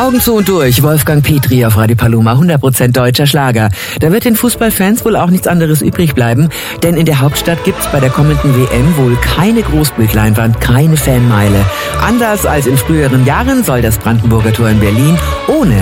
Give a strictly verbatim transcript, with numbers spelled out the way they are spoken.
Augen zu und durch, Wolfgang Petri auf Radio Paloma, hundert Prozent deutscher Schlager. Da wird den Fußballfans wohl auch nichts anderes übrig bleiben, denn in der Hauptstadt gibt's bei der kommenden W M wohl keine Großbildleinwand, keine Fanmeile. Anders als in früheren Jahren soll das Brandenburger Tor in Berlin ohne